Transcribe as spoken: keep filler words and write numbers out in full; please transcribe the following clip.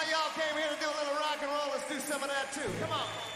y'all came here to do a little rock and roll. Let's do some of that too. Come on.